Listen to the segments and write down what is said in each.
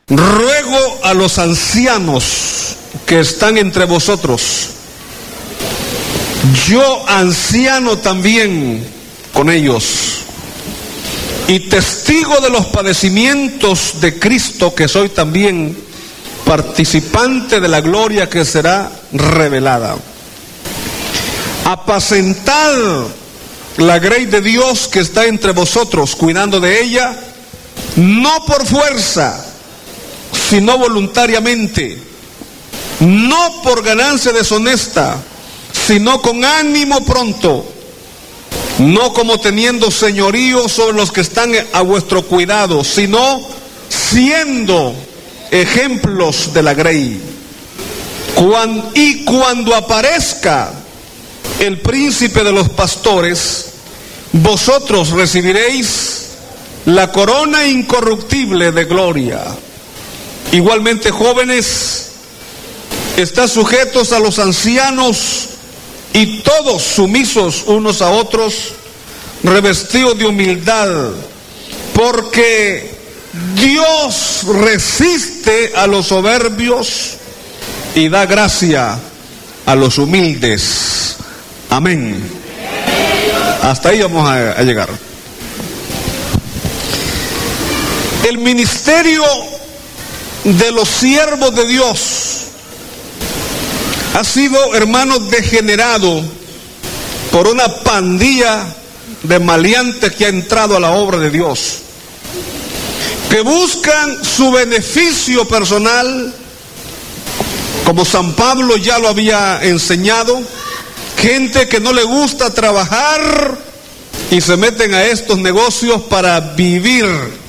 ruego a los ancianos que están entre vosotros, yo anciano también con ellos, y testigo de los padecimientos de Cristo, que soy también participante de la gloria que será revelada. Apacentad la grey de Dios que está entre vosotros, cuidando de ella, no por fuerza, sino voluntariamente, no por ganancia deshonesta, sino con ánimo pronto, no como teniendo señorío sobre los que están a vuestro cuidado, sino siendo ejemplos de la grey. Y cuando aparezca el príncipe de los pastores, vosotros recibiréis la corona incorruptible de gloria. Igualmente, jóvenes, estad sujetos a los ancianos, y todos sumisos unos a otros, revestidos de humildad, porque Dios resiste a los soberbios y da gracia a los humildes. Amén. Hasta ahí vamos a llegar. El ministerio de los siervos de Dios ha sido, hermanos, degenerado por una pandilla de maleantes que ha entrado a la obra de Dios, que buscan su beneficio personal, como San Pablo ya lo había enseñado. Gente que no le gusta trabajar y se meten a estos negocios para vivir.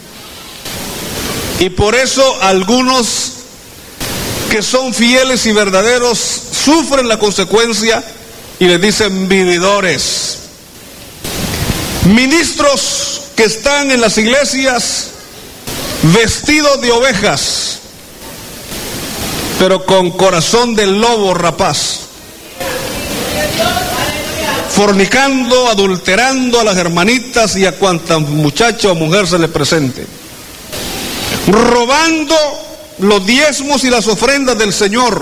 Y por eso algunos que son fieles y verdaderos sufren la consecuencia y les dicen vividores. Ministros que están en las iglesias vestidos de ovejas, pero con corazón de lobo rapaz, fornicando, adulterando a las hermanitas y a cuanta muchacha o mujer se le presente, robando los diezmos y las ofrendas del Señor,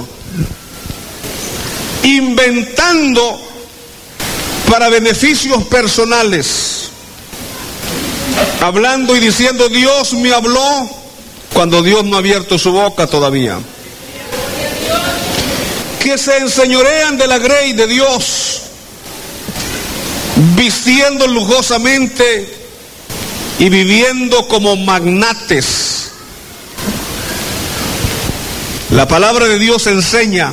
inventando para beneficios personales, hablando y diciendo Dios me habló, cuando Dios no ha abierto su boca todavía. Que se enseñorean de la grey de Dios, vistiendo lujosamente y viviendo como magnates. La palabra de Dios enseña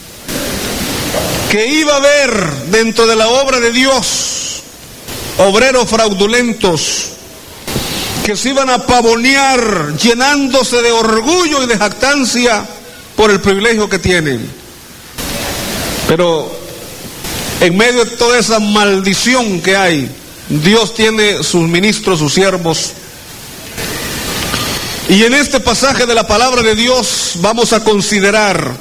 que iba a haber dentro de la obra de Dios obreros fraudulentos que se iban a pavonear llenándose de orgullo y de jactancia por el privilegio que tienen. Pero en medio de toda esa maldición que hay, Dios tiene sus ministros, sus siervos. Y en este pasaje de la palabra de Dios vamos a considerar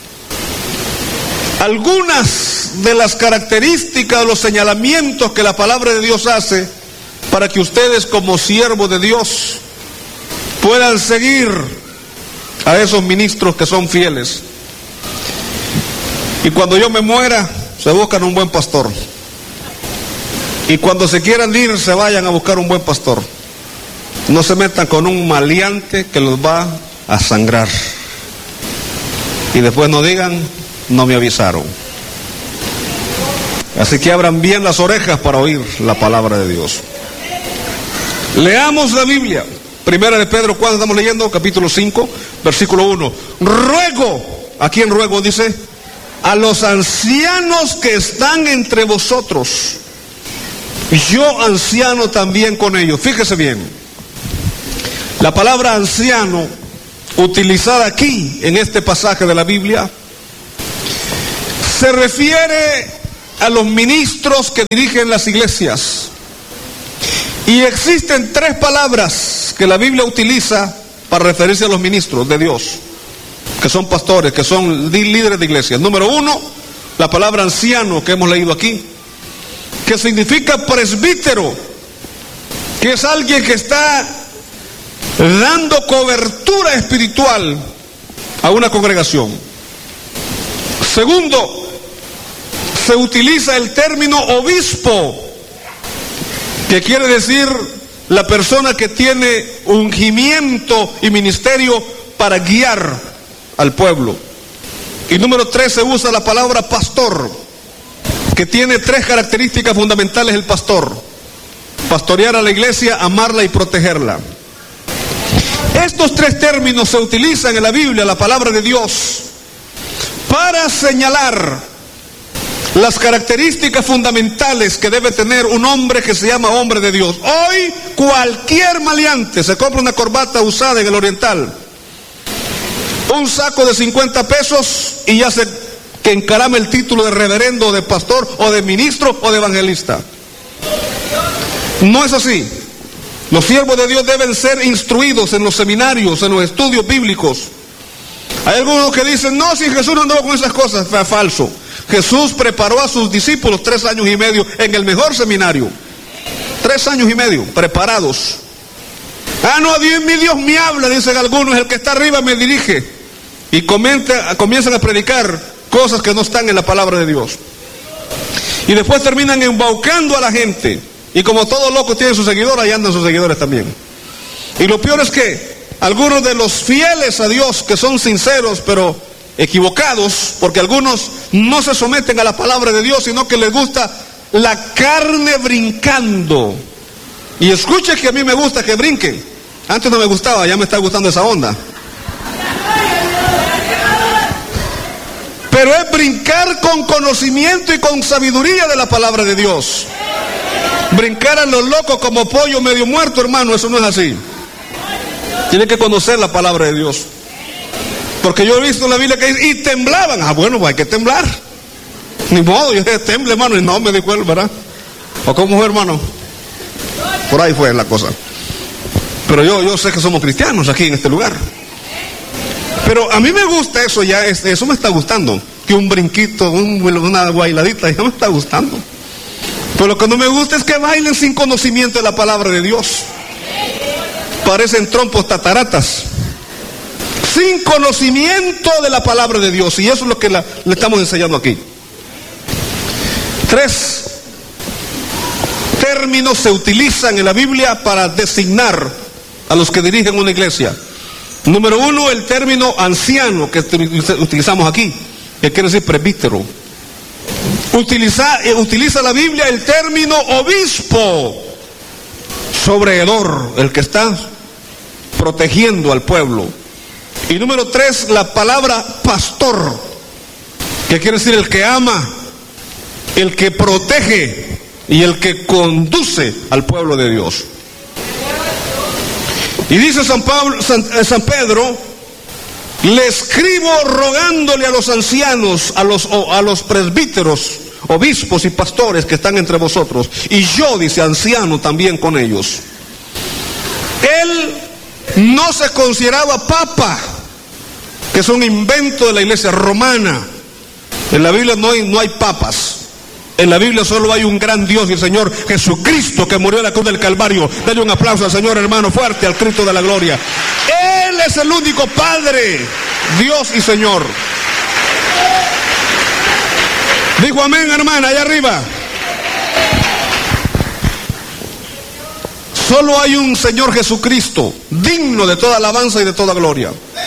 algunas de las características, los señalamientos que la palabra de Dios hace para que ustedes como siervos de Dios puedan seguir a esos ministros que son fieles. Y cuando yo me muera, se buscan un buen pastor. Y cuando se quieran ir, se vayan a buscar un buen pastor. No se metan con un maleante que los va a sangrar. Y después no digan, no me avisaron. Así que abran bien las orejas para oír la palabra de Dios. Leamos la Biblia. Primera de Pedro, ¿cuándo estamos leyendo? Capítulo 5, versículo 1. Ruego, ¿a quién ruego? Dice, a los ancianos que están entre vosotros, yo anciano también con ellos. Fíjese bien. La palabra anciano, utilizada aquí en este pasaje de la Biblia, se refiere a los ministros que dirigen las iglesias. Y existen tres palabras que la Biblia utiliza para referirse a los ministros de Dios, que son pastores, que son líderes de iglesias. Número uno, la palabra anciano que hemos leído aquí, que significa presbítero, que es alguien que está dando cobertura espiritual a una congregación. Segundo, se utiliza el término obispo, que quiere decir la persona que tiene ungimiento y ministerio para guiar al pueblo. Y número 3, se usa la palabra pastor, que tiene 3 características fundamentales el pastor: pastorear a la iglesia, amarla y protegerla. Estos 3 términos se utilizan en la Biblia, la palabra de Dios, para señalar las características fundamentales que debe tener un hombre que se llama hombre de Dios. Hoy cualquier maleante se compra una corbata usada en el oriental, un saco de 50 pesos y ya se que encarame el título de reverendo, o de pastor, o de ministro, o de evangelista. No es así. Los siervos de Dios deben ser instruidos en los seminarios, en los estudios bíblicos. Hay algunos que dicen, no, si Jesús no andaba con esas cosas. Fue falso. Jesús preparó a sus discípulos 3 años y medio en el mejor seminario. 3 años y medio, preparados. Ah, no, mi Dios me habla, dicen algunos, el que está arriba me dirige. Y comienzan a predicar cosas que no están en la palabra de Dios. Y después terminan embaucando a la gente. Y como todo loco tiene sus seguidores, ahí andan sus seguidores también. Y lo peor es que algunos de los fieles a Dios, que son sinceros pero equivocados, porque algunos no se someten a la palabra de Dios, sino que les gusta la carne brincando. Y escuche que a mí me gusta que brinquen. Antes no me gustaba, ya me está gustando esa onda. Pero es brincar con conocimiento y con sabiduría de la palabra de Dios. Brincar a los locos como pollo medio muerto, hermano, eso no es así. Tiene que conocer la palabra de Dios. Porque yo he visto en la Biblia que dice, y temblaban. Ah, bueno, pues hay que temblar. Ni modo, yo dije, temble, hermano, y no me dijo él, ¿verdad? ¿O cómo fue, hermano? Por ahí fue la cosa. Pero yo sé que somos cristianos aquí en este lugar. Pero a mí me gusta eso ya, eso me está gustando. Que un brinquito, una bailadita, ya me está gustando. Pero lo que no me gusta es que bailen sin conocimiento de la palabra de Dios. Parecen trompos tataratas. Sin conocimiento de la palabra de Dios. Y eso es lo que le estamos enseñando aquí. 3 términos se utilizan en la Biblia para designar a los que dirigen una iglesia. Número 1, el término anciano que utilizamos aquí, que quiere decir presbítero. Utiliza la Biblia el término obispo, sobreedor, el que está protegiendo al pueblo. Y número 3, la palabra pastor, que quiere decir el que ama, el que protege y el que conduce al pueblo de Dios. Y dice San Pedro, le escribo rogándole a los ancianos, a los presbíteros, obispos y pastores que están entre vosotros, y yo, dice, anciano también con ellos. Él no se consideraba papa, que es un invento de la iglesia romana. En la Biblia no hay papas. En la Biblia solo hay un gran Dios y el Señor Jesucristo, que murió en la cruz del Calvario. Dale un aplauso al Señor, hermano, fuerte, al Cristo de la gloria. Él es el único Padre, Dios y Señor. Dijo amén, hermana, allá arriba. Solo hay un Señor Jesucristo, digno de toda alabanza y de toda gloria.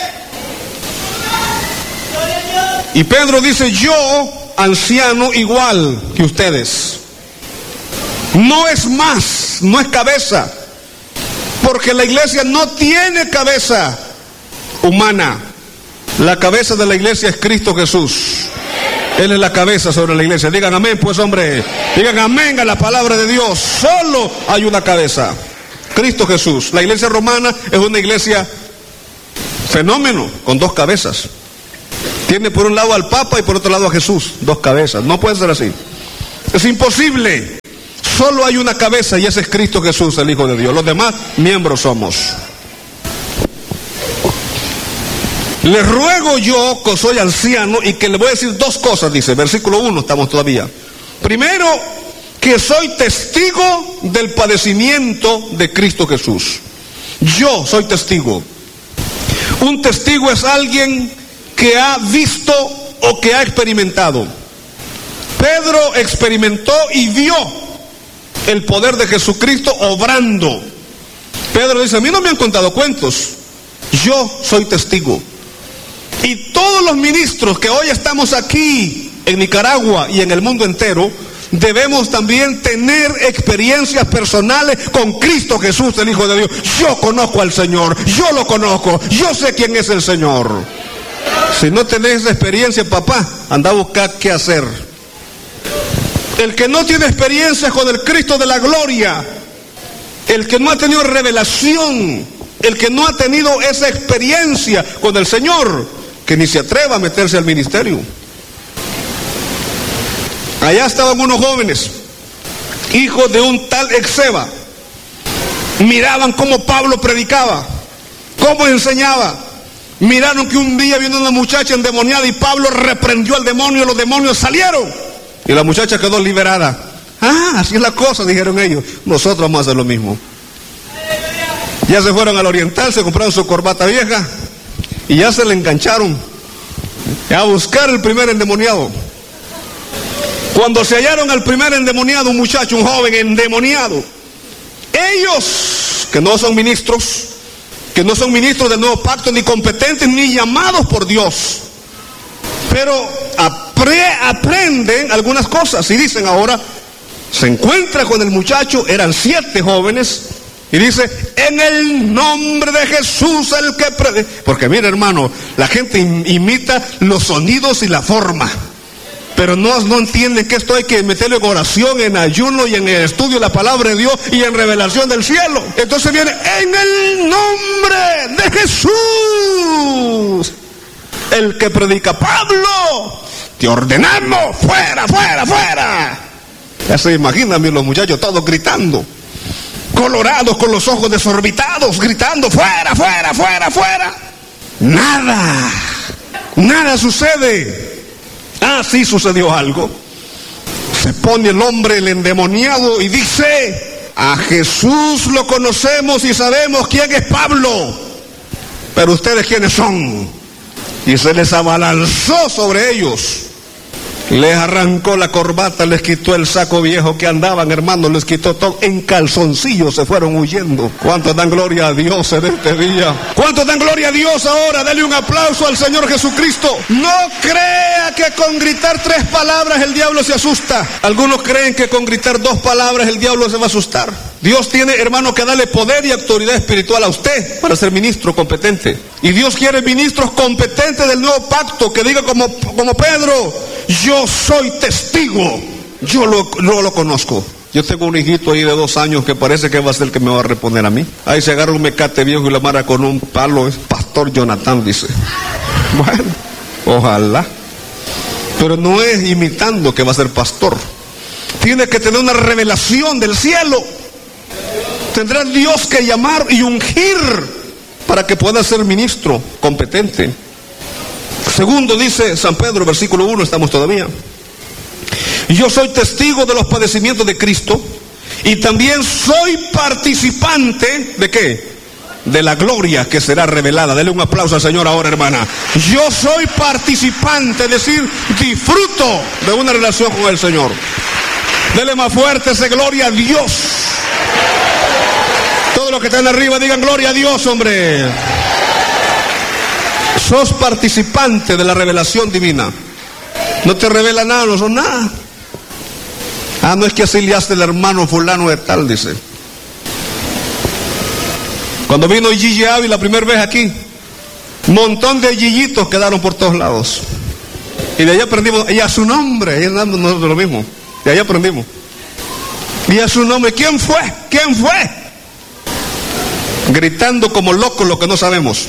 Y Pedro dice, yo, anciano, igual que ustedes. No es más, no es cabeza, porque la iglesia no tiene cabeza humana. La cabeza de la iglesia es Cristo Jesús. Él es la cabeza sobre la iglesia. Digan amén, pues, hombre. Digan amén a la palabra de Dios. Solo hay una cabeza, Cristo Jesús. La iglesia romana es una iglesia fenómeno, con 2 cabezas. Tiene por un lado al Papa y por otro lado a Jesús, 2 cabezas. No puede ser así. Es imposible. Solo hay una cabeza y ese es Cristo Jesús, el Hijo de Dios. Los demás miembros somos. Les ruego yo, que soy anciano, y que le voy a decir 2 cosas, dice, versículo 1, estamos todavía. Primero, que soy testigo del padecimiento de Cristo Jesús. Yo soy testigo. Un testigo es alguien que ha visto o que ha experimentado. Pedro experimentó y vio el poder de Jesucristo obrando. Pedro dice, a mí no me han contado cuentos, yo soy testigo. Y todos los ministros que hoy estamos aquí en Nicaragua y en el mundo entero, debemos también tener experiencias personales con Cristo Jesús, el Hijo de Dios. Yo conozco al Señor, yo lo conozco, yo sé quién es el Señor. Si no tenés esa experiencia, papá, anda a buscar qué hacer. El que no tiene experiencia con el Cristo de la gloria, el que no ha tenido revelación, el que no ha tenido esa experiencia con el Señor, que ni se atreva a meterse al ministerio. Allá estaban unos jóvenes, hijos de un tal Exeba. Miraban cómo Pablo predicaba, cómo enseñaba. Miraron que un día vino una muchacha endemoniada y Pablo reprendió al demonio y los demonios salieron. Y la muchacha quedó liberada. Ah, así es la cosa, dijeron ellos. Nosotros vamos a hacer lo mismo. Ya se fueron al oriental, se compraron su corbata vieja y ya se le engancharon a buscar el primer endemoniado. Cuando se hallaron al primer endemoniado, un muchacho, un joven endemoniado, ellos, que no son ministros del nuevo pacto, ni competentes, ni llamados por Dios, pero aprenden algunas cosas y dicen ahora, se encuentra con el muchacho, eran 7 jóvenes, y dice, en el nombre de Jesús el que porque mira hermano, la gente imita los sonidos y la forma, pero no entienden que esto hay que meterle en oración, en ayuno y en el estudio de la palabra de Dios y en revelación del cielo. Entonces viene, en el nombre de Jesús el que predica, Pablo, te ordenamos, fuera, fuera, fuera. Ya se imaginan los muchachos todos gritando, colorados, con los ojos desorbitados, gritando, fuera, fuera, fuera, fuera. Nada sucede. Ah, sí sucedió algo. Se pone el hombre, el endemoniado, y dice, a Jesús lo conocemos y sabemos quién es Pablo, pero ustedes quiénes son. Y se les abalanzó sobre ellos, les arrancó la corbata, les quitó el saco viejo que andaban, hermanos, les quitó todo, en calzoncillos se fueron huyendo. ¿Cuántos dan gloria a Dios en este día? ¿Cuántos dan gloria a Dios ahora? Dale un aplauso al Señor Jesucristo. No crea que con gritar 3 palabras el diablo se asusta. Algunos creen que con gritar 2 palabras el diablo se va a asustar. Dios tiene, hermano, que darle poder y autoridad espiritual a usted para ser ministro competente. Y Dios quiere ministros competentes del nuevo pacto, que diga como Pedro, yo soy testigo, yo lo conozco. Yo tengo un hijito ahí de 2 años que parece que va a ser el que me va a reponer a mí. Ahí se agarra un mecate viejo y la amarra con un palo, es Pastor Jonathan, dice. Bueno, ojalá. Pero no es imitando que va a ser pastor. Tiene que tener una revelación del cielo. Tendrá Dios que llamar y ungir para que pueda ser ministro competente. Segundo, dice San Pedro, versículo 1, estamos todavía. Yo soy testigo de los padecimientos de Cristo y también soy participante ¿de qué? De la gloria que será revelada. Dele un aplauso al Señor ahora, hermana. Yo soy participante, es decir, disfruto de una relación con el Señor. Dele más fuerte ese gloria a Dios. Todos los que están arriba digan gloria a Dios, hombre. Sos participante de la revelación divina. No te revela nada, no son nada. Ah, no es que así le hace el hermano fulano de tal, dice. Cuando vino Gigi Avi la primera vez aquí, un montón de Gigitos quedaron por todos lados. Y de allá aprendimos, y a su nombre, y nosotros lo mismo. De allá aprendimos. Y a su nombre, ¿quién fue? ¿Quién fue? Gritando como locos lo que no sabemos.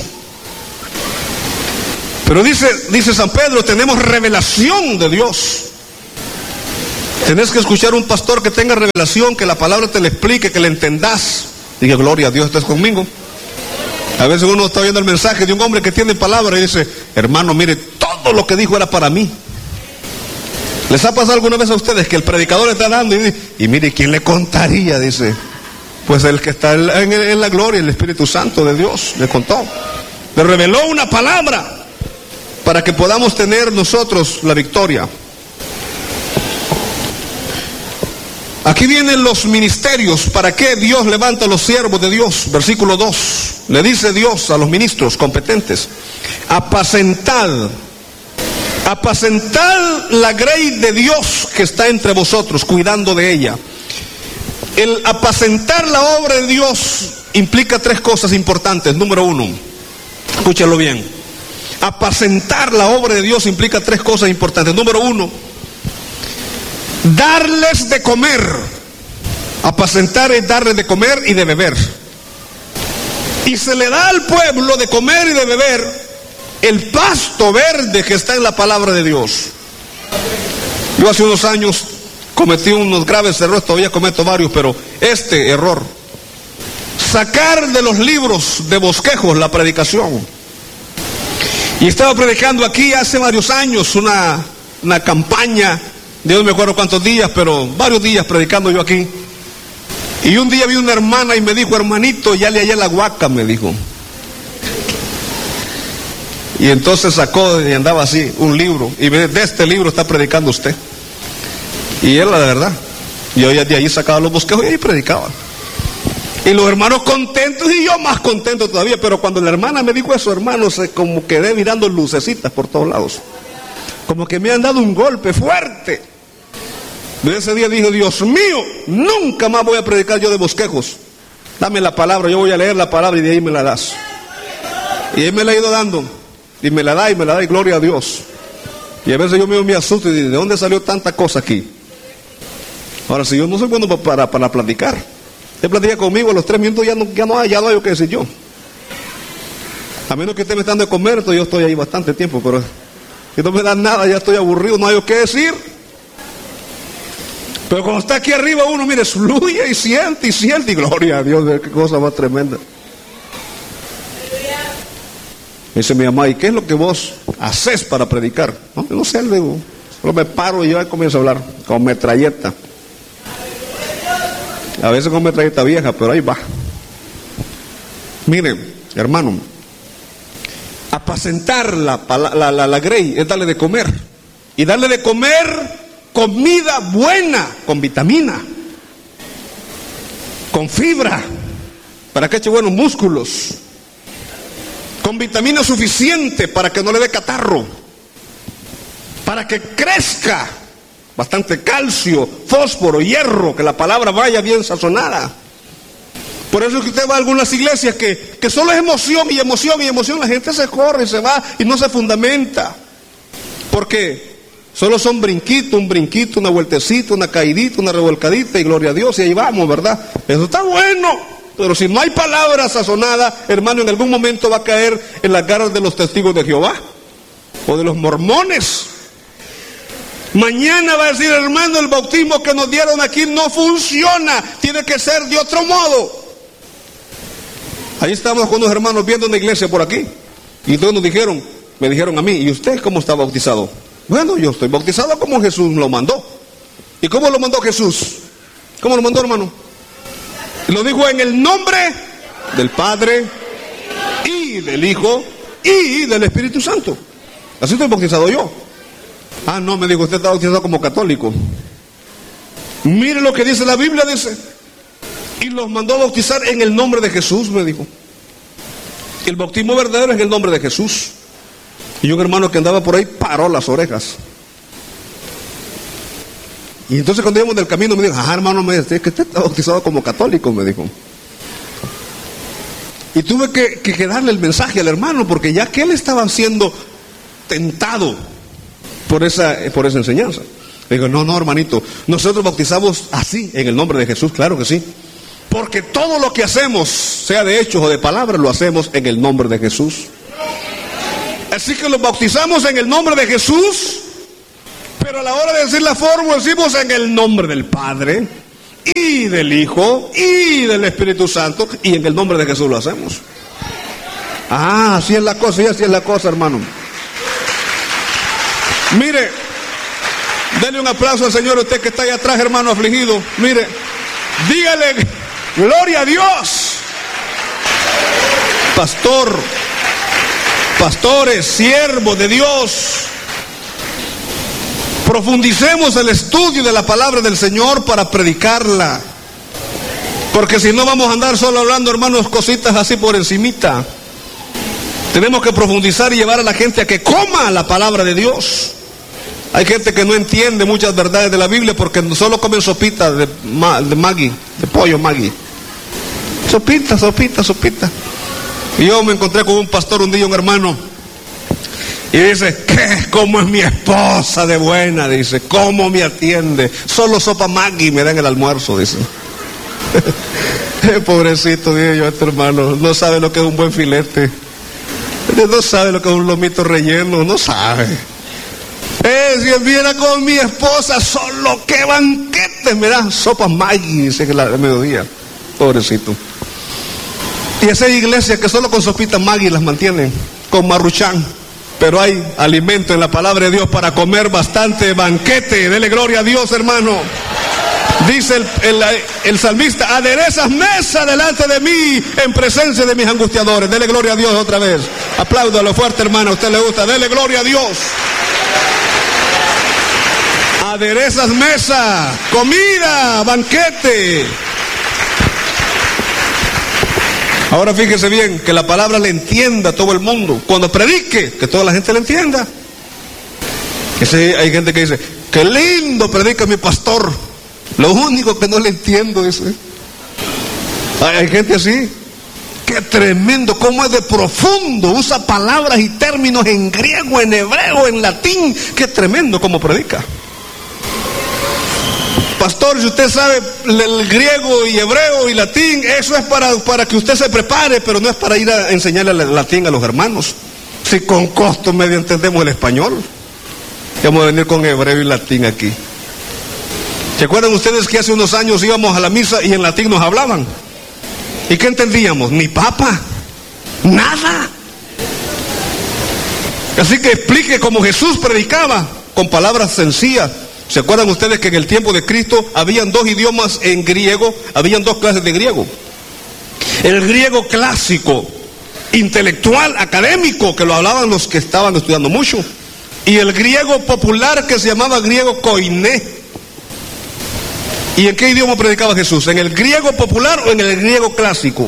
Pero dice San Pedro, tenemos revelación de Dios. Tenés que escuchar a un pastor que tenga revelación, que la palabra te la explique, que la entendás. Diga, gloria a Dios, estás conmigo. A veces uno está viendo el mensaje de un hombre que tiene palabra y dice, hermano, mire, todo lo que dijo era para mí. ¿Les ha pasado alguna vez a ustedes que el predicador está dando y dice, y mire, ¿quién le contaría? Dice, Pues el que está en la gloria, el Espíritu Santo de Dios, le contó. Le reveló una palabra para que podamos tener nosotros la victoria. Aquí vienen los ministerios. ¿Para qué Dios levanta a los siervos de Dios? Versículo 2. Le dice Dios a los ministros competentes: apacentad la grey de Dios que está entre vosotros, cuidando de ella. El apacentar la obra de Dios implica tres cosas importantes. Número uno, escúchalo bien. Apacentar la obra de Dios implica tres cosas importantes. Número uno, darles de comer. Apacentar es darles de comer y de beber. Y se le da al pueblo de comer y de beber el pasto verde que está en la palabra de Dios. Yo hace unos años cometí unos graves errores, todavía cometo varios, pero este error: sacar de los libros de bosquejos la predicación. Y estaba predicando aquí hace varios años una campaña de no me acuerdo cuántos días, pero varios días predicando yo aquí. Y un día vi una hermana y me dijo: hermanito, ya le hallé la guaca, me dijo. Y entonces sacó y andaba así un libro, y de este libro está predicando usted. Y él, la verdad, yo ya de ahí sacaba los bosquejos y ahí predicaba. Y los hermanos contentos y yo más contento todavía. Pero cuando la hermana me dijo eso, hermanos, como quedé mirando lucecitas por todos lados, como que me han dado un golpe fuerte. De ese día dije: Dios mío, nunca más voy a predicar yo de bosquejos. Dame la palabra, yo voy a leer la palabra y de ahí me la das. Y él me la ha ido dando, y me la da, y gloria a Dios. Y a veces yo mismo me asusto y digo: ¿de dónde salió tanta cosa aquí? Ahora, si yo no soy bueno para platicar, usted platica conmigo, a los 3 minutos ya no hay lo que decir yo. A menos que esté me dando de comer, entonces yo estoy ahí bastante tiempo, pero si no me dan nada, ya estoy aburrido, no hay lo que decir. Pero cuando está aquí arriba uno, mire, fluye y siente, y gloria a Dios, qué cosa más tremenda. Dice mi mamá: ¿y qué es lo que vos haces para predicar? No sé, le digo, solo me paro y yo comienzo a hablar con metralleta. A veces con metralleta vieja, pero ahí va. Miren, hermano, apacentar la grey es darle de comer. Y darle de comer comida buena, con vitamina, con fibra, para que eche buenos músculos, con vitamina suficiente para que no le dé catarro, para que crezca, bastante calcio, fósforo, hierro, que la palabra vaya bien sazonada. Por eso es que usted va a algunas iglesias que solo es emoción y emoción y emoción. La gente se corre y se va y no se fundamenta. Porque solo son un brinquito, una vueltecita, una caidita, una revolcadita y gloria a Dios y ahí vamos, ¿verdad? Eso está bueno. Pero si no hay palabra sazonada, hermano, en algún momento va a caer en las garras de los testigos de Jehová o de los mormones. Mañana va a decir: hermano, el bautismo que nos dieron aquí no funciona, tiene que ser de otro modo. Ahí estábamos con unos hermanos viendo una iglesia por aquí, y entonces me dijeron a mí: ¿y usted cómo está bautizado? Bueno, yo estoy bautizado como Jesús lo mandó. ¿Y cómo lo mandó Jesús? ¿Cómo lo mandó, hermano? Lo dijo en el nombre del Padre y del Hijo y del Espíritu Santo. Así estoy bautizado yo. Ah, no, me dijo: usted está bautizado como católico. Mire lo que dice la Biblia, dice: y los mandó a bautizar en el nombre de Jesús, me dijo. El bautismo verdadero es en el nombre de Jesús. Y un hermano que andaba por ahí paró las orejas. Y entonces cuando íbamos del camino me dijo: hermano, me dice que usted está bautizado como católico, me dijo. Y tuve que darle el mensaje al hermano, porque ya que él estaba siendo tentado por esa enseñanza. Le digo: no, hermanito, nosotros bautizamos así, en el nombre de Jesús, claro que sí. Porque todo lo que hacemos, sea de hechos o de palabras, lo hacemos en el nombre de Jesús. Así que los bautizamos en el nombre de Jesús, pero a la hora de decir la fórmula decimos en el nombre del Padre y del Hijo y del Espíritu Santo, y en el nombre de Jesús lo hacemos. Así es la cosa, y así es la cosa, hermano. Mire, denle un aplauso al Señor, usted que está ahí atrás, hermano afligido. Mire, dígale Gloria a Dios. Pastores, siervos de Dios, profundicemos el estudio de la palabra del Señor para predicarla. Porque si no vamos a andar solo hablando, hermanos, cositas así por encimita. Tenemos que profundizar y llevar a la gente a que coma la palabra de Dios. Hay gente que no entiende muchas verdades de la Biblia porque solo comen sopita de Maggi, de pollo Maggi. Sopita. Y yo me encontré con un pastor un día, un hermano, y dice, ¿cómo es mi esposa de buena? Dice, ¿cómo me atiende? Solo sopa Maggi me dan el almuerzo, dice. Pobrecito, dije yo a este hermano, no sabe lo que es un buen filete, no sabe lo que es un lomito relleno, no sabe. Si él viera con mi esposa, solo que banquete me da sopa Maggi, dice que de mediodía, pobrecito. Y esa iglesia que solo con sopita Maggi las mantienen, con Maruchan. Pero hay alimento en la palabra de Dios para comer bastante banquete. Dele gloria a Dios, hermano. Dice el salmista, aderezas mesa delante de mí en presencia de mis angustiadores. Dele gloria a Dios otra vez. Apláudalo fuerte, hermano, a usted le gusta. Dele gloria a Dios. Aderezas mesa, comida, banquete. Ahora fíjese bien, que la palabra le entienda a todo el mundo. Cuando predique, que toda la gente le entienda. Hay gente que dice, qué lindo predica mi pastor. Lo único que no le entiendo es... Hay gente así. Qué tremendo, cómo es de profundo. Usa palabras y términos en griego, en hebreo, en latín. Qué tremendo cómo predica. Pastor, si usted sabe el griego y hebreo y latín, eso es para que usted se prepare, pero no es para ir a enseñarle el latín a los hermanos. Si con costo medio entendemos el español, vamos a venir con hebreo y latín aquí. ¿Se acuerdan ustedes que hace unos años íbamos a la misa y en latín nos hablaban? ¿Y qué entendíamos? Ni papa, nada. Así que explique cómo Jesús predicaba, con palabras sencillas. ¿Se acuerdan ustedes que en el tiempo de Cristo habían dos idiomas en griego? Habían dos clases de griego. El griego clásico, intelectual, académico, que lo hablaban los que estaban estudiando mucho. Y el griego popular que se llamaba griego koiné. ¿Y en qué idioma predicaba Jesús? ¿En el griego popular o en el griego clásico?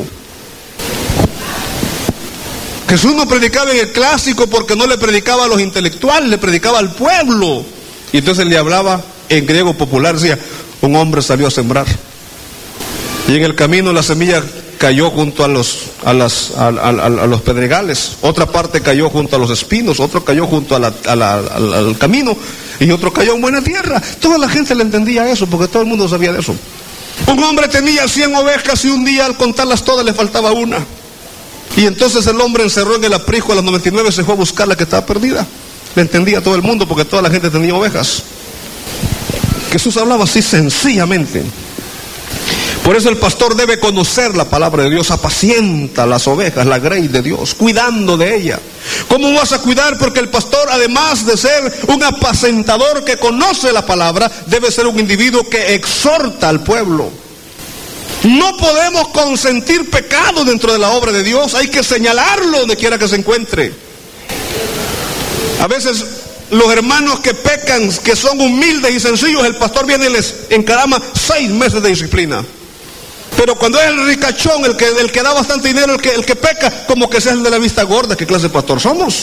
Jesús no predicaba en el clásico porque no le predicaba a los intelectuales, le predicaba al pueblo. Y entonces le hablaba en griego popular, decía, un hombre salió a sembrar. Y en el camino la semilla cayó junto a los pedregales, otra parte cayó junto a los espinos, otro cayó junto al camino, y otro cayó en buena tierra. Toda la gente le entendía eso, porque todo el mundo sabía de eso. Un hombre tenía 100 ovejas y un día al contarlas todas le faltaba una. Y entonces el hombre encerró en el aprisco a las 99, se fue a buscar la que estaba perdida. Le entendía a todo el mundo porque toda la gente tenía ovejas. Jesús hablaba así sencillamente. Por eso el pastor debe conocer la palabra de Dios, apacienta las ovejas, la grey de Dios, cuidando de ella. ¿Cómo vas a cuidar? Porque el pastor, además de ser un apacentador que conoce la palabra, debe ser un individuo que exhorta al pueblo. No podemos consentir pecado dentro de la obra de Dios, hay que señalarlo donde quiera que se encuentre. A veces los hermanos que pecan, que son humildes y sencillos, el pastor viene y les encarama 6 meses de disciplina. Pero cuando es el ricachón, el que da bastante dinero, el que peca, como que sea el de la vista gorda. ¿Qué clase de pastor somos?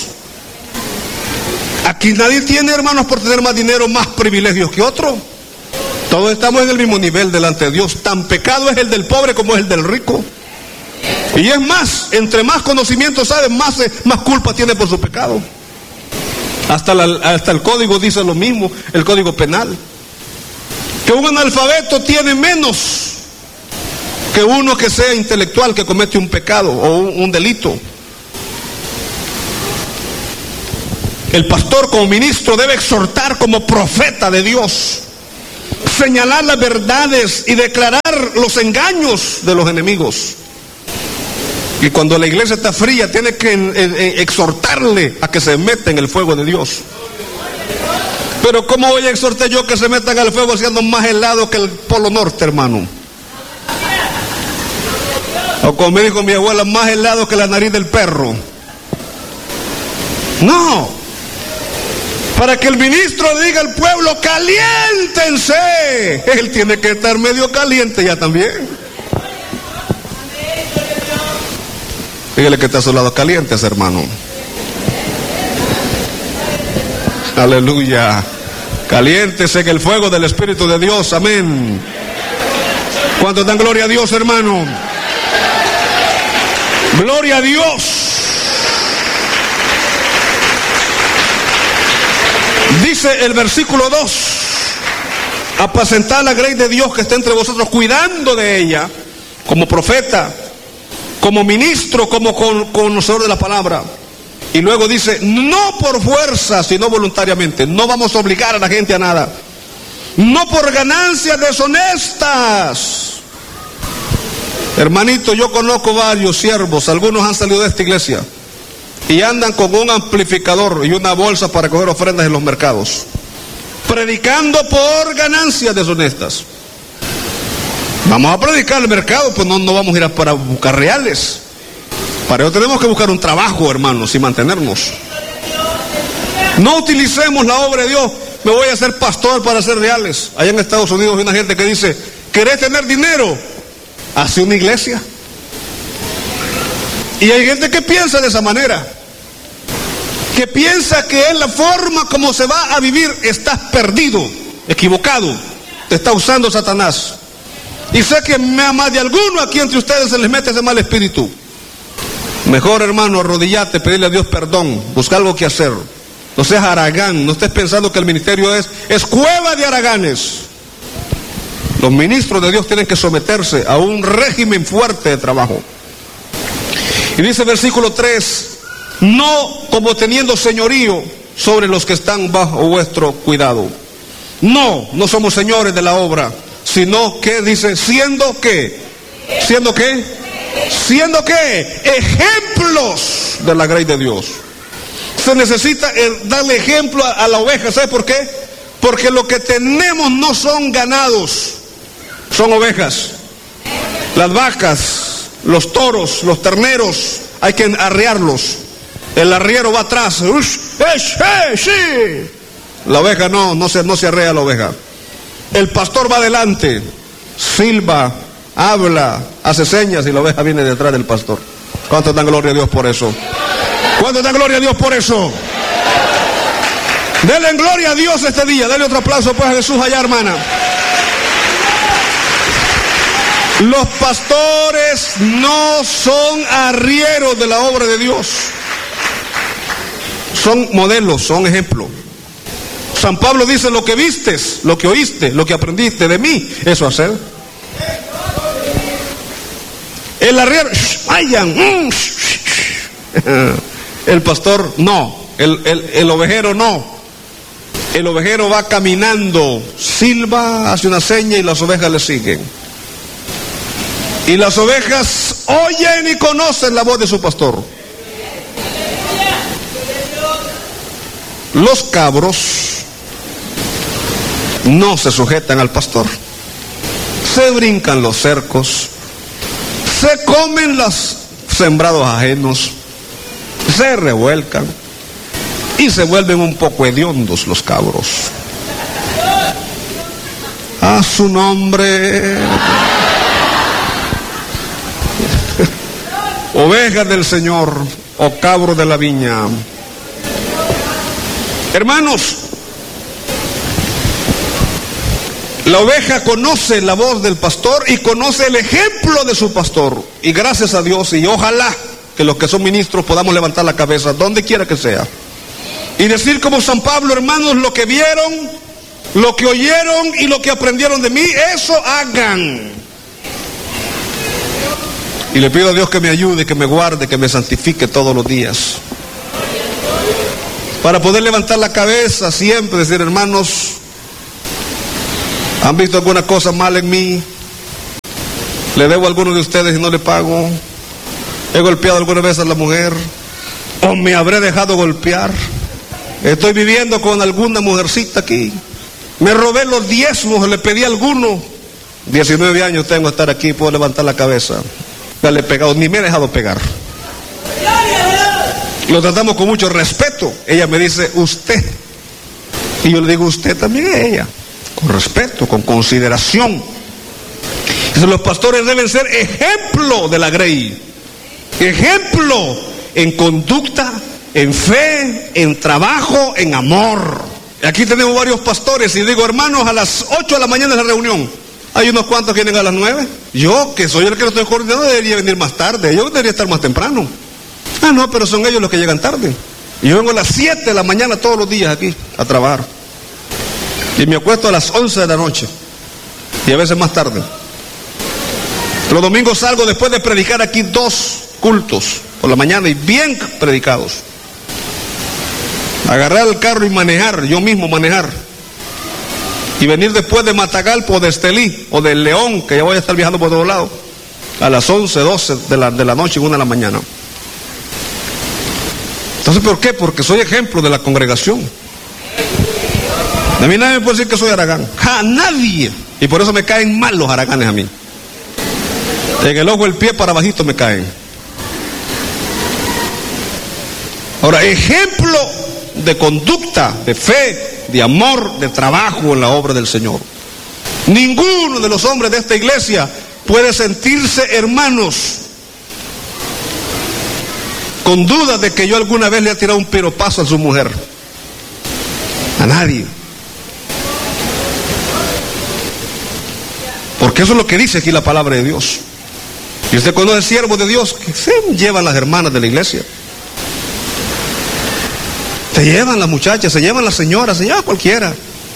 Aquí nadie tiene, hermanos, por tener más dinero, más privilegios que otro. Todos estamos en el mismo nivel delante de Dios. Tan pecado es el del pobre como es el del rico. Y es más, entre más conocimiento sabe, más culpa tiene por su pecado. Hasta el código dice lo mismo, el código penal. Que un analfabeto tiene menos que uno que sea intelectual, que comete un pecado o un delito. El pastor como ministro debe exhortar como profeta de Dios, señalar las verdades y declarar los engaños de los enemigos. Y cuando la iglesia está fría, tiene que exhortarle a que se meta en el fuego de Dios. Pero ¿cómo voy a exhortar yo que se metan al fuego siendo más helado que el Polo Norte, hermano? O como me dijo mi abuela, más helado que la nariz del perro. No. Para que el ministro le diga al pueblo, caliéntense, él tiene que estar medio caliente ya también. Dígale que está a su lado, calientes, hermano. Aleluya. Caliéntese en el fuego del Espíritu de Dios. Amén. ¿Cuántos dan gloria a Dios, hermano? Gloria a Dios. Dice el versículo 2: apacentad la grey de Dios que está entre vosotros, cuidando de ella, como profeta, como ministro, como conocedor de la palabra. Y luego dice, no por fuerza, sino voluntariamente. No vamos a obligar a la gente a nada. No por ganancias deshonestas. Hermanito, yo conozco varios siervos, algunos han salido de esta iglesia y andan con un amplificador y una bolsa para coger ofrendas en los mercados, predicando por ganancias deshonestas. Vamos a predicar el mercado, pues no vamos a ir para buscar reales. Para eso tenemos que buscar un trabajo, hermanos, y mantenernos. No utilicemos la obra de Dios. Me voy a hacer pastor para hacer reales. Allá en Estados Unidos hay una gente que dice, ¿querés tener dinero? Hace una iglesia. Y hay gente que piensa de esa manera, que piensa que es la forma como se va a vivir. Estás perdido, equivocado. Te está usando Satanás. Y sé que a más de alguno aquí entre ustedes se les mete ese mal espíritu. Mejor, hermano, arrodillate, pedirle a Dios perdón, busca algo que hacer. No seas haragán, no estés pensando que el ministerio es cueva de haraganes. Los ministros de Dios tienen que someterse a un régimen fuerte de trabajo. Y dice el versículo 3, no como teniendo señorío sobre los que están bajo vuestro cuidado. No somos señores de la obra, sino que dice, siendo qué, ejemplos de la grey de Dios. Se necesita darle ejemplo a la oveja. ¿Sabe por qué? Porque lo que tenemos no son ganados, son ovejas. Las vacas, los toros, los terneros, hay que arrearlos. El arriero va atrás. La oveja no se arrea la oveja. El pastor va adelante, silba, habla, hace señas y la oveja viene detrás del pastor. ¿Cuántos dan gloria a Dios por eso? ¿Cuántos dan gloria a Dios por eso? Denle gloria a Dios este día. Dale otro aplauso pues a Jesús allá, hermana. Los pastores no son arrieros de la obra de Dios. Son modelos, son ejemplos. San Pablo dice, lo que vistes, lo que oíste, lo que aprendiste de mí, eso hacer. El arriero, vayan. El pastor no, el ovejero no. El ovejero va caminando, silba, hace una seña y las ovejas le siguen. Y las ovejas oyen y conocen la voz de su pastor. Los cabros no se sujetan al pastor, se brincan los cercos, se comen los sembrados ajenos, se revuelcan y se vuelven un poco hediondos los cabros. A su nombre. Ovejas del Señor o cabro de la viña. Hermanos, la oveja conoce la voz del pastor y conoce el ejemplo de su pastor. Y gracias a Dios, y ojalá que los que son ministros podamos levantar la cabeza, donde quiera que sea, y decir como San Pablo, hermanos, lo que vieron, lo que oyeron y lo que aprendieron de mí, eso hagan. Y le pido a Dios que me ayude, que me guarde, que me santifique todos los días, para poder levantar la cabeza siempre, decir, hermanos, ¿han visto alguna cosa mal en mí? ¿Le debo a alguno de ustedes y no le pago? ¿He golpeado alguna vez a la mujer? ¿O me habré dejado golpear? ¿Estoy viviendo con alguna mujercita aquí? ¿Me robé los diezmos? ¿Le pedí a alguno? 19 años tengo de estar aquí, puedo levantar la cabeza. Ya le he pegado, ni me he dejado pegar. Lo tratamos con mucho respeto. Ella me dice usted. Y yo le digo usted también a ella. Con respeto, con consideración. Entonces, los pastores deben ser ejemplo de la Grey. Ejemplo en conducta, en fe, en trabajo, en amor. Aquí tenemos varios pastores y digo, hermanos, a las 8 de la mañana es la reunión. Hay unos cuantos que vienen a las 9. Yo, que soy el que lo estoy coordinando, debería venir más tarde. Yo debería estar más temprano. Ah, no, pero son ellos los que llegan tarde. Y yo vengo a las 7 de la mañana todos los días aquí a trabajar. Y me acuesto a las 11 de la noche. Y a veces más tarde. Los domingos salgo después de predicar aquí 2 cultos por la mañana y bien predicados. Agarrar el carro y manejar, yo mismo manejar. Y venir después de Matagalpa o de Estelí o de León, que ya voy a estar viajando por todos lados, a las 11, 12 de la noche y 1 de la mañana. Entonces, ¿por qué? Porque soy ejemplo de la congregación. A mí nadie me puede decir que soy haragán. ¡Ja! Nadie. Y por eso me caen mal los haraganes a mí. En el ojo del pie para bajito me caen. Ahora, ejemplo de conducta, de fe, de amor, de trabajo en la obra del Señor. Ninguno de los hombres de esta iglesia puede sentirse hermanos con duda de que yo alguna vez le he tirado un piropazo a su mujer. A nadie. Porque eso es lo que dice aquí la palabra de Dios. Y usted conoce siervos de Dios que se llevan las hermanas de la iglesia. Se llevan las muchachas, se llevan las señoras, se lleva cualquiera.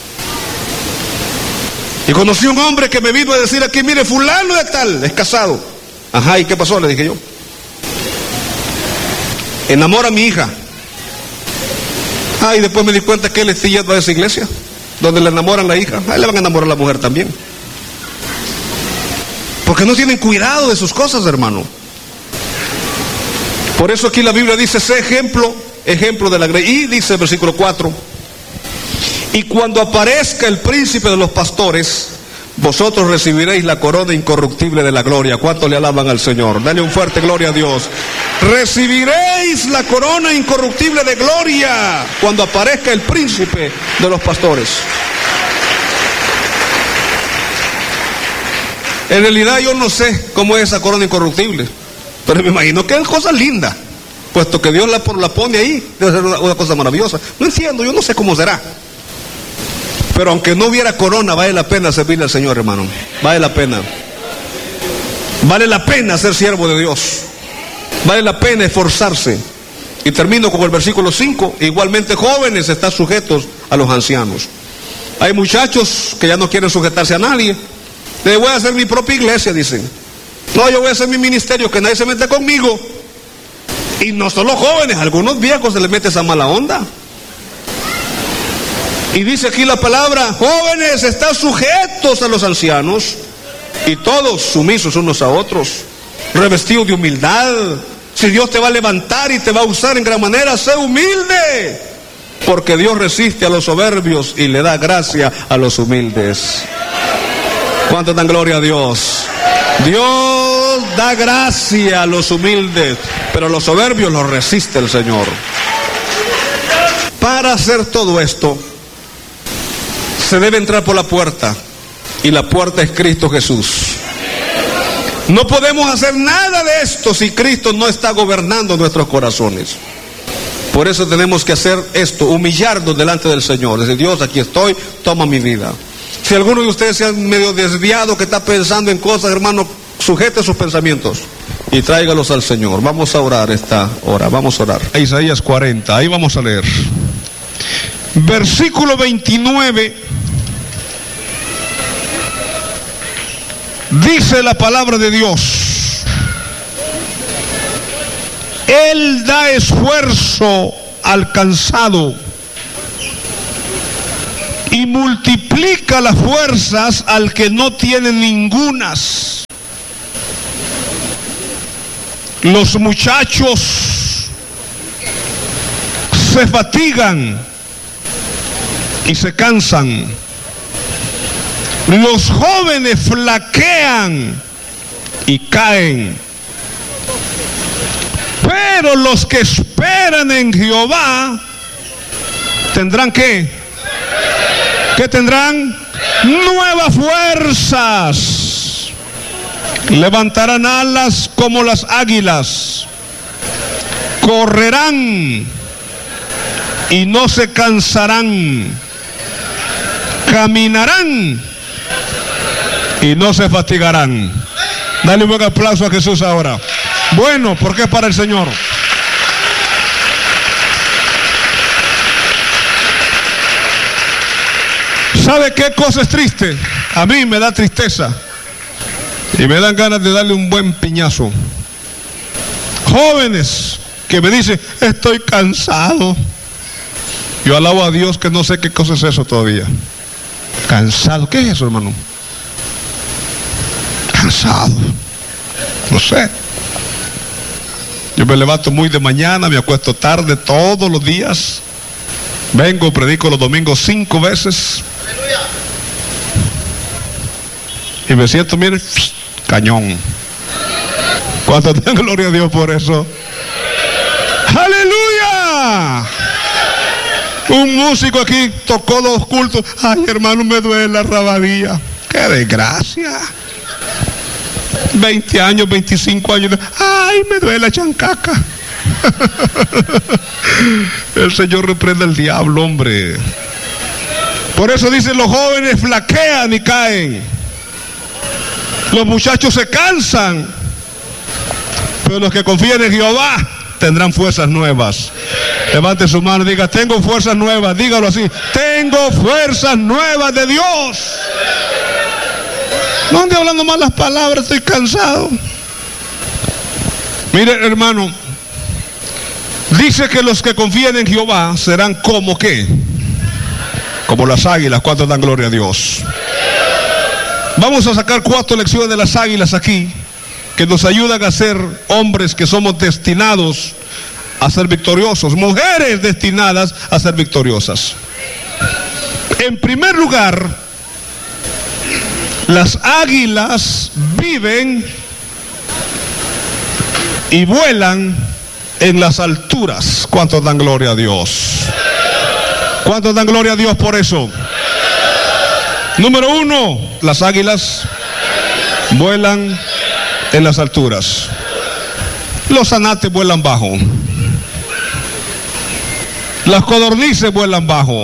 Y conocí un hombre que me vino a decir aquí, mire, fulano de tal, es casado. Ajá, ¿y qué pasó? Le dije yo. Enamora a mi hija. Ah, y después me di cuenta que él está yendo a esa iglesia, donde le enamoran la hija. Ahí le van a enamorar a la mujer también. Porque no tienen cuidado de sus cosas, hermano. Por eso aquí la Biblia dice, sé ejemplo de la Grey. Y dice el versículo 4, y cuando aparezca el príncipe de los pastores, vosotros recibiréis la corona incorruptible de la gloria. ¿Cuántos le alaban al Señor? Dale un fuerte gloria a Dios. Recibiréis la corona incorruptible de gloria cuando aparezca el príncipe de los pastores. En realidad yo no sé cómo es esa corona incorruptible, pero me imagino que es cosa linda, puesto que Dios la pone ahí, debe ser una cosa maravillosa. No entiendo, yo no sé cómo será. Pero aunque no hubiera corona, vale la pena servirle al Señor, hermano. Vale la pena. Vale la pena ser siervo de Dios. Vale la pena esforzarse. Y termino con el versículo 5. Igualmente jóvenes están sujetos a los ancianos. Hay muchachos que ya no quieren sujetarse a nadie. Le voy a hacer mi propia iglesia, dicen. No, yo voy a hacer mi ministerio, que nadie se mete conmigo. Y no solo jóvenes, a algunos viejos se les mete esa mala onda. Y dice aquí la palabra, jóvenes están sujetos a los ancianos, y todos sumisos unos a otros, revestidos de humildad. Si Dios te va a levantar y te va a usar en gran manera, sé humilde, porque Dios resiste a los soberbios y le da gracia a los humildes. ¿Cuánto dan gloria a Dios? Dios da gracia a los humildes, pero a los soberbios los resiste el Señor. Para hacer todo esto, se debe entrar por la puerta, y la puerta es Cristo Jesús. No podemos hacer nada de esto si Cristo no está gobernando nuestros corazones. Por eso tenemos que hacer esto, humillarnos delante del Señor, decir, Dios, aquí estoy, toma mi vida. Si alguno de ustedes se ha medio desviado, que está pensando en cosas, hermano, sujete sus pensamientos y tráigalos al Señor. Vamos a orar esta hora, vamos a orar. Isaías 40, ahí vamos a leer. Versículo 29. Dice la palabra de Dios: Él da esfuerzo al cansado y multiplica las fuerzas al que no tiene ningunas. Los muchachos se fatigan y se cansan. Los jóvenes flaquean y caen. Pero los que esperan en Jehová tendrán ¿qué? ¿Qué tendrán? Nuevas fuerzas. Levantarán alas como las águilas. Correrán y no se cansarán. Caminarán y no se fatigarán. Dale un buen aplauso a Jesús ahora. Bueno, porque es para el Señor. ¿Sabe qué cosa es triste? A mí me da tristeza y me dan ganas de darle un buen piñazo. Jóvenes que me dicen, estoy cansado. Yo alabo a Dios que no sé qué cosa es eso todavía. Cansado, ¿qué es eso, hermano? Cansado, no sé. Yo me levanto muy de mañana, me acuesto tarde todos los días. Vengo, predico los domingos 5 veces. Y me siento, mire, cañón. ¿Cuánto dan gloria a Dios por eso? ¡Aleluya! Un músico aquí tocó 2 cultos. Ay, hermano, me duele la rabadilla. ¡Qué desgracia! 20 años, 25 años. ¡Ay, me duele la chancaca! El Señor reprende al diablo, hombre. Por eso dicen, los jóvenes flaquean y caen. Los muchachos se cansan. Pero los que confían en Jehová tendrán fuerzas nuevas. Levante su mano y diga, tengo fuerzas nuevas. Dígalo así, tengo fuerzas nuevas de Dios. No ande hablando malas palabras, estoy cansado. Mire, hermano, dice que los que confían en Jehová serán como ¿qué? Como las águilas. ¿Cuántos dan gloria a Dios? Vamos a sacar 4 lecciones de las águilas aquí, que nos ayudan a ser hombres que somos destinados a ser victoriosos, mujeres destinadas a ser victoriosas. En primer lugar, las águilas viven y vuelan en las alturas. ¿Cuántos dan gloria a Dios? ¿Cuántos dan gloria a Dios por eso? Número 1, las águilas vuelan en las alturas. Los zanates vuelan bajo. Las codornices vuelan bajo.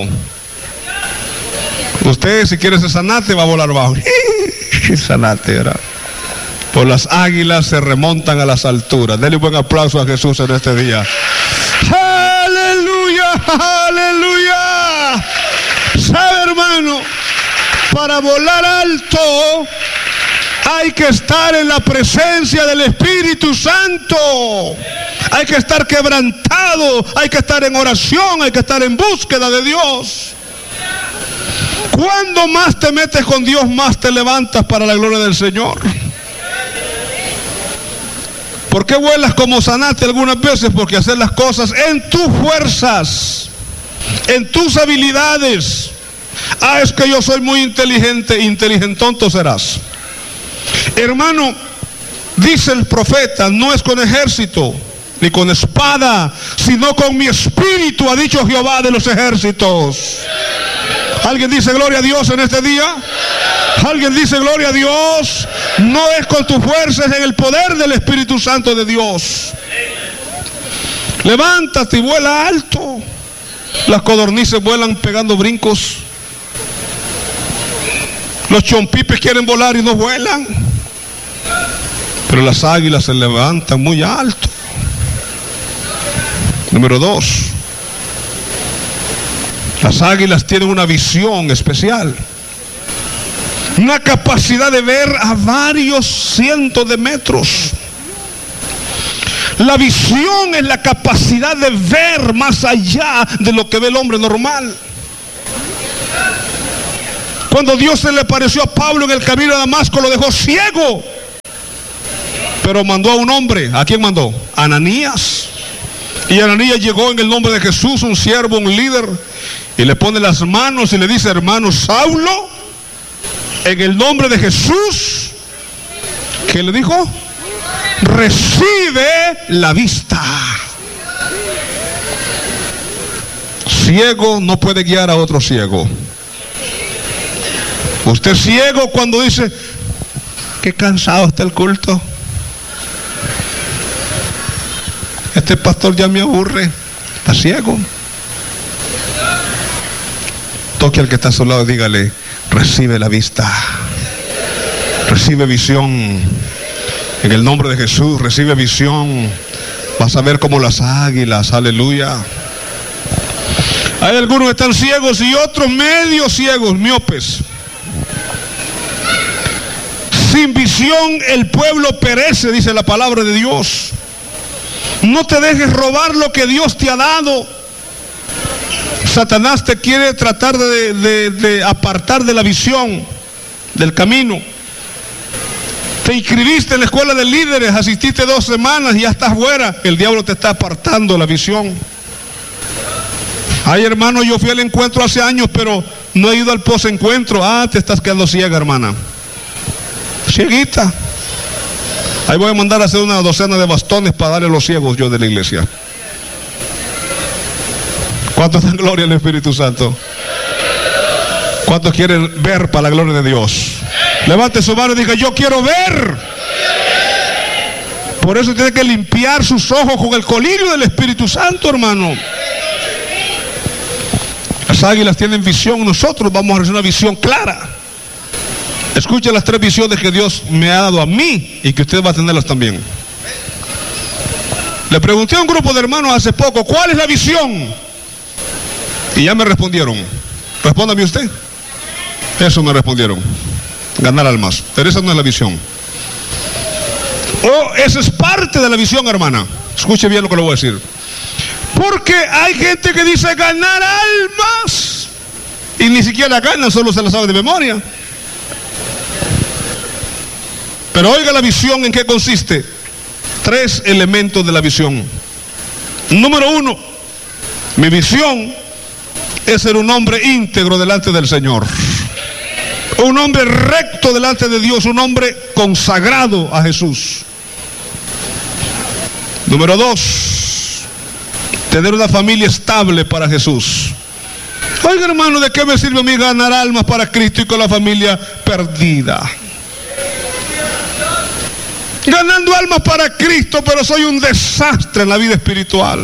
Usted, si quiere ese zanate, va a volar bajo. Zanate, ¿verdad? Pues las águilas se remontan a las alturas. Denle un buen aplauso a Jesús en este día. ¡Aleluya! ¡Aleluya! ¿Sabe, hermano? Para volar alto hay que estar en la presencia del Espíritu Santo. Hay que estar quebrantado, hay que estar en oración, hay que estar en búsqueda de Dios. Cuando más te metes con Dios, más te levantas para la gloria del Señor. ¿Por qué vuelas como zanate algunas veces? Porque hacer las cosas en tus fuerzas, en tus habilidades. Ah, es que yo soy muy inteligente, inteligentonto serás. Hermano, dice el profeta, no es con ejército ni con espada, sino con mi espíritu, ha dicho Jehová de los ejércitos. ¿Alguien dice gloria a Dios en este día? ¿Alguien dice gloria a Dios? No es con tu fuerza, es en el poder del Espíritu Santo de Dios. Levántate y vuela alto. Las codornices vuelan pegando brincos. Los chompipes quieren volar y no vuelan. Pero las águilas se levantan muy alto. Número 2. Las águilas tienen una visión especial. Una capacidad de ver a varios cientos de metros. La visión es la capacidad de ver más allá de lo que ve el hombre normal. Cuando Dios se le apareció a Pablo en el camino de Damasco, lo dejó ciego. Pero mandó a un hombre. ¿A quién mandó? Ananías. Y Ananías llegó en el nombre de Jesús, un siervo, un líder, y le pone las manos y le dice, hermano Saulo, en el nombre de Jesús, ¿qué le dijo? Recibe la vista. Ciego no puede guiar a otro ciego. Usted es ciego cuando dice, qué cansado está el culto. Este pastor ya me aburre. Está ciego. Toque al que está a su lado y dígale, recibe la vista. Recibe visión. En el nombre de Jesús, recibe visión. Vas a ver como las águilas, aleluya. Hay algunos que están ciegos y otros medio ciegos, miopes. Sin visión el pueblo perece, dice la palabra de Dios. No te dejes robar lo que Dios te ha dado. Satanás te quiere tratar de apartar de la visión, del camino. Te inscribiste en la escuela de líderes, asististe 2 semanas y ya estás fuera. El diablo te está apartando de la visión. Ay, hermano, yo fui al encuentro hace años, pero no he ido al posencuentro. Ah, te estás quedando ciega, hermana. Cieguita. Ahí voy a mandar a hacer una docena de bastones para darle a los ciegos yo de la iglesia. ¿Cuántos dan gloria al Espíritu Santo? ¿Cuántos quieren ver para la gloria de Dios? Levante su mano y diga, yo quiero ver. Por eso tiene que limpiar sus ojos con el colirio del Espíritu Santo, hermano. Las águilas tienen visión, nosotros vamos a recibir una visión clara. Escuche las 3 visiones que Dios me ha dado a mí y que usted va a tenerlas también. Le pregunté a un grupo de hermanos hace poco, ¿cuál es la visión? Y ya me respondieron. Respóndame usted. Eso me respondieron. Ganar almas. Pero esa no es la visión. Oh, esa es parte de la visión, hermana. Escuche bien lo que le voy a decir. Porque hay gente que dice ganar almas y ni siquiera ganan, solo se la sabe de memoria. Pero oiga la visión, ¿en qué consiste? 3 elementos de la visión. Número 1, mi visión es ser un hombre íntegro delante del Señor. Un hombre recto delante de Dios, un hombre consagrado a Jesús. Número 2, tener una familia estable para Jesús. Oiga, hermano, ¿de qué me sirve a mí ganar almas para Cristo y con la familia perdida? Ganando almas para Cristo, pero soy un desastre en la vida espiritual.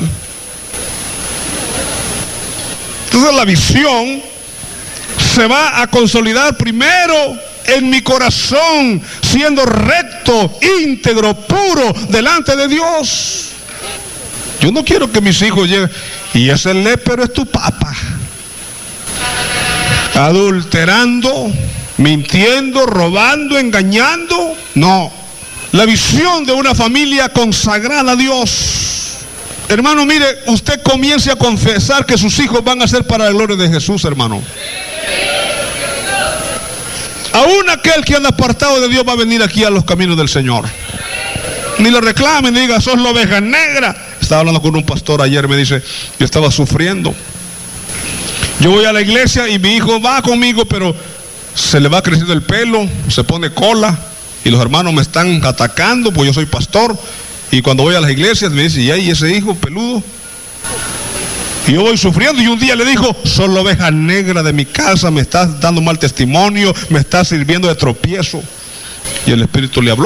Entonces la visión se va a consolidar primero en mi corazón, siendo recto, íntegro, puro delante de Dios. Yo no quiero que mis hijos lleguen y ese lépero es tu papá, adulterando, mintiendo, robando, engañando. No, la visión de una familia consagrada a Dios. Hermano, mire, usted comience a confesar que sus hijos van a ser para la gloria de Jesús, hermano. Aún aquel que anda apartado de Dios va a venir aquí a los caminos del Señor. Ni lo reclame, ni diga, sos la oveja negra. Estaba hablando con un pastor ayer, me dice, yo estaba sufriendo. Yo voy a la iglesia y mi hijo va conmigo, pero se le va creciendo el pelo, se pone cola, y los hermanos me están atacando, pues yo soy pastor. Y cuando voy a las iglesias me dice, ¿y ahí ese hijo peludo? Y yo voy sufriendo, y un día le dijo, sos la oveja negra de mi casa, me estás dando mal testimonio, me estás sirviendo de tropiezo. Y el Espíritu le habló.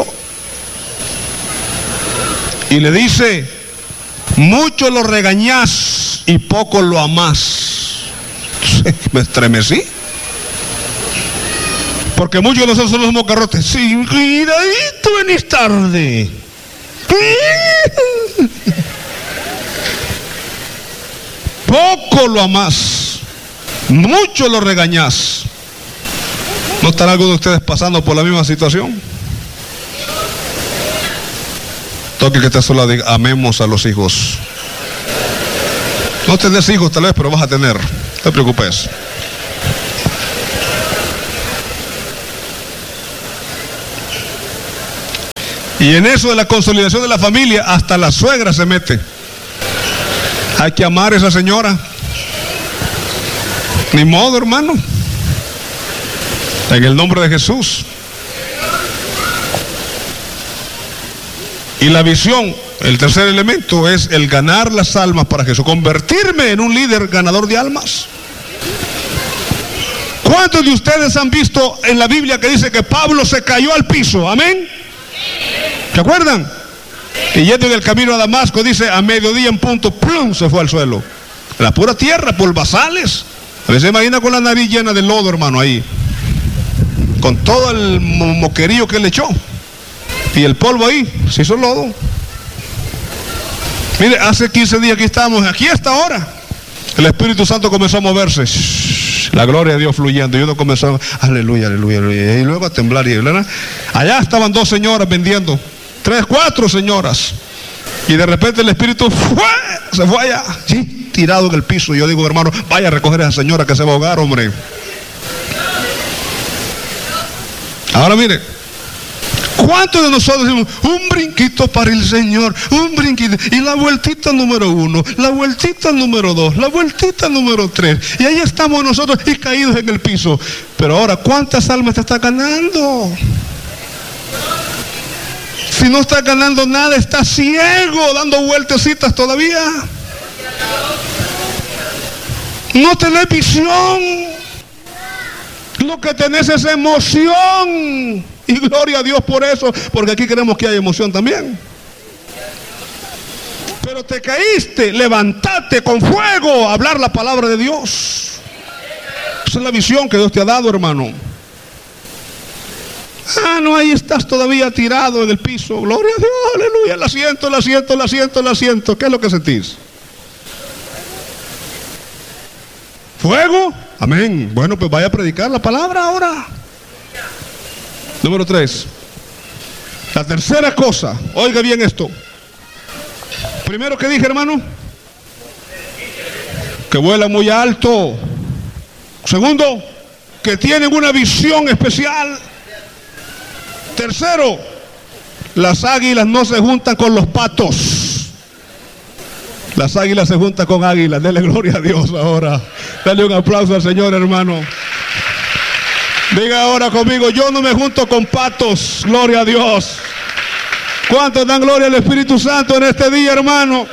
Y le dice, mucho lo regañás y poco lo amás. Me estremecí. Porque muchos de nosotros somos mocarrotes. Sí, cuidadito, venís tarde. Poco lo amás, mucho lo regañás. ¿No están algunos de ustedes pasando por la misma situación? Toque que te solo diga, amemos a los hijos. No tenés hijos tal vez, pero vas a tener. No te preocupes. Y en eso de la consolidación de la familia, hasta la suegra se mete. Hay que amar a esa señora. Ni modo, hermano. En el nombre de Jesús. Y la visión el tercer elemento es el ganar las almas para Jesús, convertirme en un líder ganador de almas. ¿Cuántos de ustedes han visto en la Biblia que dice que Pablo se cayó al piso? Amén. ¿Se acuerdan? Y yendo en el camino a Damasco, dice, a mediodía en punto, ¡plum!, se fue al suelo. La pura tierra, polvazales. A veces se imagina con la nariz llena de lodo, hermano, ahí. Con todo el moquerío que le echó. Y el polvo ahí, se hizo lodo. Mire, hace 15 días que estamos, aquí hasta ahora, el Espíritu Santo comenzó a moverse. La gloria de Dios fluyendo. Y uno comenzó, aleluya, aleluya, aleluya. Y luego a temblar. Y allá estaban 2 señoras vendiendo. 3, 4 señoras. Y de repente el Espíritu se fue allá, sí, tirado en el piso. Y yo digo, hermano, vaya a recoger a esa señora que se va a ahogar, hombre. Ahora mire, ¿cuántos de nosotros decimos, un brinquito para el Señor, un brinquito? Y la vueltita número 1, la vueltita número 2, la vueltita número 3. Y ahí estamos nosotros y caídos en el piso. Pero ahora, ¿cuántas almas te estás ganando? Si no estás ganando nada, estás ciego, dando vueltecitas todavía. No tenés visión. Lo que tenés es emoción. Y gloria a Dios por eso, porque aquí queremos que haya emoción también. Pero te caíste, levantate con fuego a hablar la palabra de Dios. Esa es la visión que Dios te ha dado, hermano. Ah, no, ahí estás todavía tirado en el piso. Gloria a Dios, aleluya, la siento, la siento, la siento, la siento. ¿Qué es lo que sentís? ¿Fuego? Amén. Bueno, pues vaya a predicar la palabra ahora. Número 3. La tercera cosa, oiga bien esto. Primero, que dije, hermano, que vuela muy alto. Segundo, que tienen una visión especial. Tercero, las águilas no se juntan con los patos. Las águilas se juntan con águilas. Dele gloria a Dios ahora. Dale un aplauso al Señor, hermano. Diga ahora conmigo, yo no me junto con patos. Gloria a Dios. ¿Cuántos dan gloria al Espíritu Santo en este día, hermano?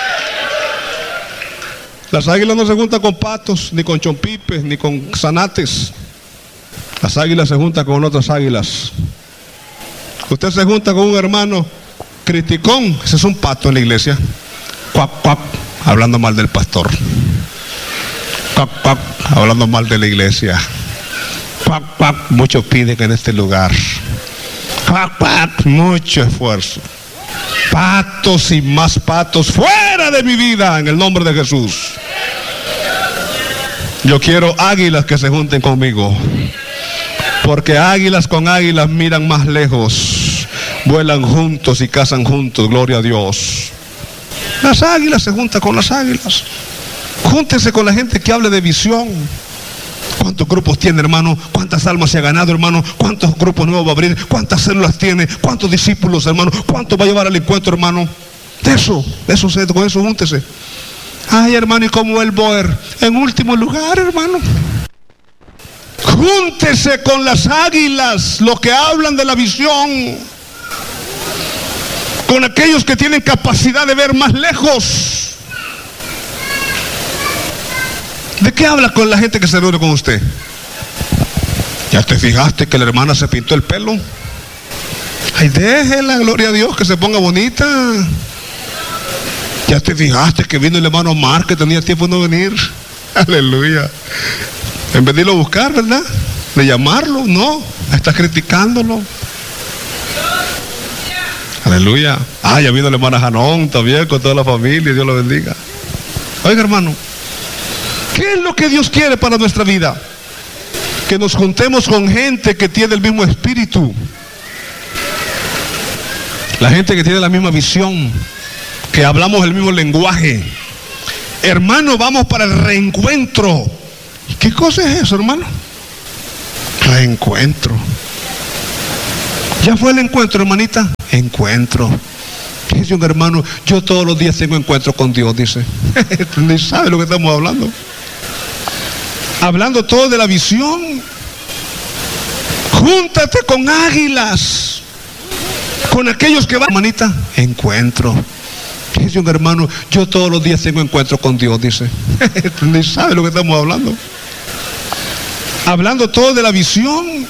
Las águilas no se juntan con patos, ni con chompipes, ni con zanates. Las águilas se juntan con otras águilas. Usted se junta con un hermano criticón, ese es un pato en la iglesia. Cuac, cuac, hablando mal del pastor. Cuac, cuac, hablando mal de la iglesia. Cuac, cuac, mucho piden en este lugar. Cuac, cuac, mucho esfuerzo. Patos y más patos fuera de mi vida en el nombre de Jesús. Yo quiero águilas que se junten conmigo. Porque águilas con águilas miran más lejos, vuelan juntos y cazan juntos, gloria a Dios. Las águilas se juntan con las águilas. Júntense con la gente que hable de visión. ¿Cuántos grupos tiene, hermano? ¿Cuántas almas se ha ganado, hermano? ¿Cuántos grupos nuevos va a abrir? ¿Cuántas células tiene? ¿Cuántos discípulos, hermano? ¿Cuántos va a llevar al encuentro, hermano? Con eso júntese. Ay, hermano, ¿y cómo el Boer? En último lugar, hermano. Júntese con las águilas, los que hablan de la visión, con aquellos que tienen capacidad de ver más lejos. ¿De qué habla con la gente que se reúne con usted? ¿Ya te fijaste que la hermana se pintó el pelo? Ay, déjela, gloria a Dios, que se ponga bonita. ¿Ya te fijaste que vino el hermano Omar, que tenía tiempo de no venir? Aleluya. En vez de irlo a buscar, ¿verdad? De llamarlo, no, estás criticándolo. Aleluya. Ah, ya vino la hermana Janón también con toda la familia, Dios lo bendiga. Oiga, hermano, ¿qué es lo que Dios quiere para nuestra vida? Que nos juntemos con gente que tiene el mismo espíritu. La gente que tiene la misma visión, que hablamos el mismo lenguaje. Hermano, vamos para el reencuentro. ¿Qué cosa es eso, hermano? Reencuentro. ¿Ya fue el encuentro, hermanita? Encuentro. Dice un hermano, yo todos los días tengo encuentro con Dios, dice. Ni sabe lo que estamos hablando. Hablando todo de la visión. Júntate con águilas. Con aquellos que van, hermanita, encuentro. Dice un hermano, yo todos los días tengo encuentro con Dios, dice. Ni sabe lo que estamos hablando. Hablando todo de la visión.